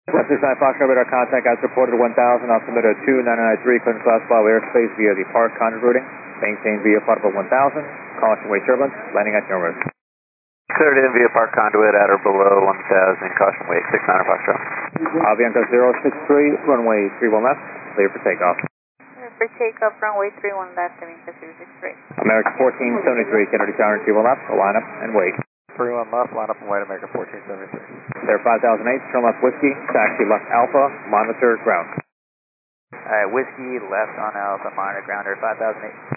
F69 Foxtrot radar contact as reported 1000, altimeter 2993, clearance last fly airspace via the park contour routing. Maintain via part of 1000, caution wave turbulence, landing at your risk. Cleared in via park conduit at or below 1000, caution wave 69 Foxtrot. Avianca 063, runway 31 left, clear for takeoff. Clear for takeoff, runway 31 left, Avianca 063. American 1473, Kennedy Tower 31 left, line up and wait. 31 left, line up and wait, American 1473. Clear 5008, turn left whiskey, taxi left Alpha, monitor ground. Alright, whiskey left on Alpha, monitor ground, 5008.